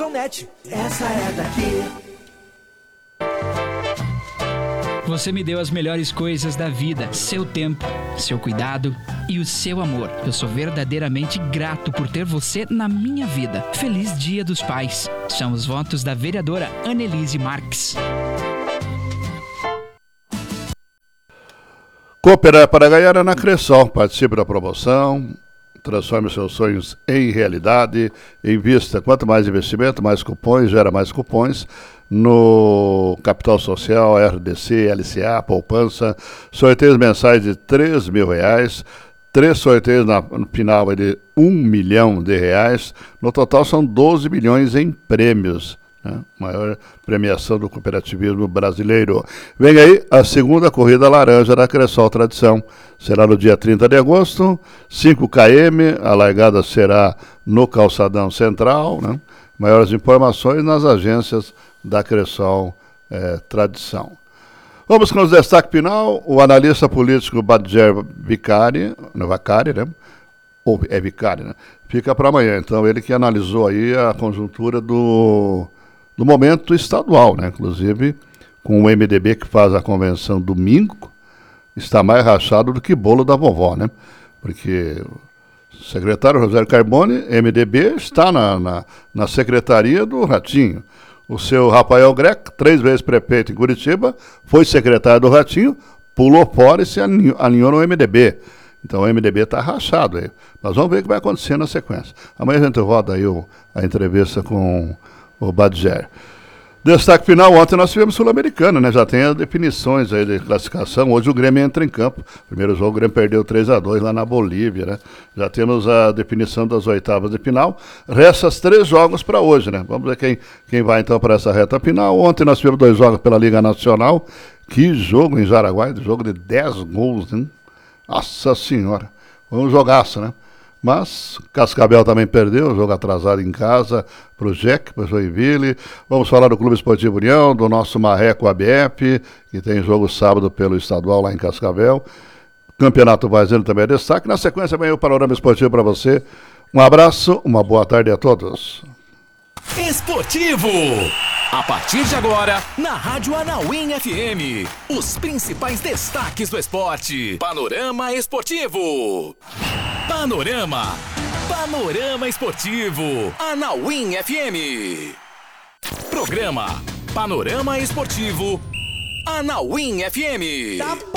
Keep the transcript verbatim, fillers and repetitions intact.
Net. Essa é daqui. Você me deu as melhores coisas da vida, seu tempo, seu cuidado e o seu amor. Eu sou verdadeiramente grato por ter você na minha vida. Feliz Dia dos Pais. São os votos da vereadora Annelise Marques. Cooperar para ganhar é na Cressol. Participe da promoção, transforme seus sonhos em realidade, invista. Quanto mais investimento, mais cupons, gera mais cupons. No Capital Social, R D C, L C A, poupança, sorteios mensais de três mil reais, três sorteios na, no final de um milhão de reais, no total são doze milhões em prêmios, né? Maior premiação do cooperativismo brasileiro. Vem aí a segunda corrida laranja da Cressol Tradição, será no dia trinta de agosto, cinco quilômetros, a largada será no Calçadão Central, né? Maiores informações nas agências da Cressol é, Tradição. Vamos com os destaques final. O analista político Badger Vicari, não, Vicari, né? Ou é Vicari, né? Fica para amanhã. Então, ele que analisou aí a conjuntura do, do momento estadual, né? Inclusive, com o M D B que faz a convenção domingo, está mais rachado do que bolo da vovó, né? Porque o secretário Rogério Carbone, M D B, está na, na, na secretaria do Ratinho. O seu Rafael Greco, três vezes prefeito em Curitiba, foi secretário do Ratinho, pulou fora e se alinhou, alinhou no M D B. Então o M D B está rachado aí. Nós vamos ver o que vai acontecer na sequência. Amanhã a gente roda aí o, a entrevista com o Badger. Destaque final, ontem nós tivemos Sul-Americana, né? Já tem as definições aí de classificação. Hoje o Grêmio entra em campo. Primeiro jogo o Grêmio perdeu três a dois lá na Bolívia, né? Já temos a definição das oitavas de final. Resta os três jogos para hoje, né? Vamos ver quem, quem vai então para essa reta final. Ontem nós tivemos dois jogos pela Liga Nacional. Que jogo em Jaraguá, jogo de dez gols, né? Nossa Senhora, foi um jogaço, né? Mas Cascavel também perdeu, jogo atrasado em casa para o Jack, para o Joinville. Vamos falar do Clube Esportivo União, do nosso Marreco A B F, que tem jogo sábado pelo estadual lá em Cascavel. Campeonato Varziano também é destaque. Na sequência, amanhã o Panorama Esportivo para você. Um abraço, uma boa tarde a todos. Esportivo. A partir de agora, na Rádio Anauim F M, os principais destaques do esporte. Panorama Esportivo. Panorama. Panorama Esportivo. Anauim F M. Programa Panorama Esportivo. Anauim F M.